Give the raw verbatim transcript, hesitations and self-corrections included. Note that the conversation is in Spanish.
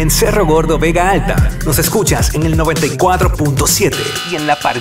en Cerro Gordo, Vega Alta. Nos escuchas en el noventa y cuatro punto siete y en la Parguera